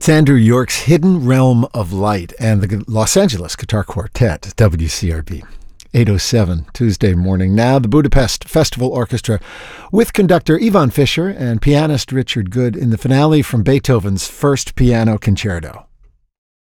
It's Andrew York's Hidden Realm of Light and the Los Angeles Guitar Quartet, WCRB. 8:07 Tuesday morning. Now the Budapest Festival Orchestra with conductor Ivan Fischer and pianist Richard Good in the finale from Beethoven's First Piano Concerto.